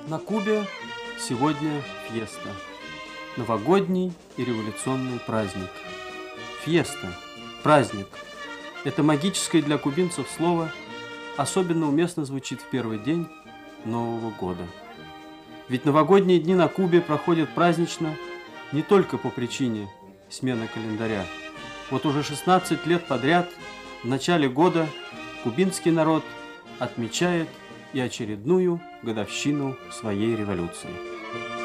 На Кубе сегодня фиеста. Новогодний и революционный праздник. Фиеста. Праздник. Это магическое для кубинцев слово особенно уместно звучит в первый день Нового года. Ведь новогодние дни на Кубе проходят празднично не только по причине смены календаря. Вот уже 16 лет подряд в начале года кубинский народ отмечает и очередную годовщину своей революции.